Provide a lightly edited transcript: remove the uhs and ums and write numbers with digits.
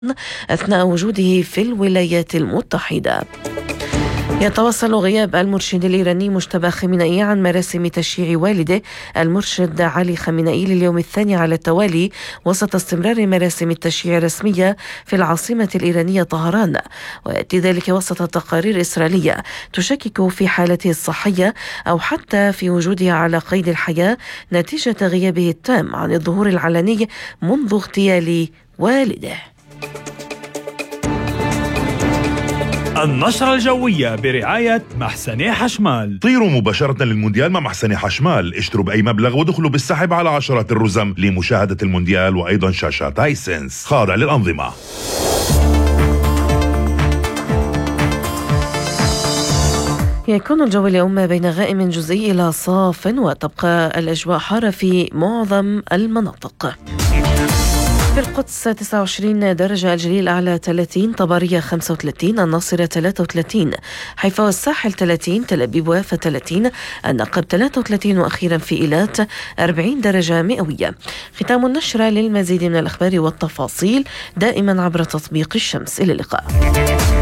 أثناء وجوده في الولايات المتحدة. يتواصل غياب المرشد الإيراني مجتبى خامنئي عن مراسم تشييع والده المرشد علي خامنئي لليوم الثاني على التوالي وسط استمرار مراسم التشييع الرسمية في العاصمة الإيرانية طهران، ويأتي ذلك وسط تقارير إسرائيلية تشكك في حالته الصحية أو حتى في وجوده على قيد الحياة نتيجة غيابه التام عن الظهور العلني منذ اغتيال والده. النشرة الجوية برعاية محسن حشمال. طيروا مباشرة للمونديال مع محسن حشمال، اشتروا بأي مبلغ ودخلوا بالسحب على عشرات الرزم لمشاهدة المونديال وأيضا شاشات هايسنس خاضع للأنظمة. يكون الجو اليوم بين غائم جزئي إلى صاف، وتبقى الأجواء حارة في معظم المناطق. في القدس 29 درجة، الجليل الأعلى 30، طبرية 35، الناصرة 33، حيفا والساحل 30، تل أبيب ويافا 30، النقب 33، وأخيرا في إيلات 40 درجة مئوية. ختام النشرة. للمزيد من الأخبار والتفاصيل دائما عبر تطبيق الشمس. إلى اللقاء.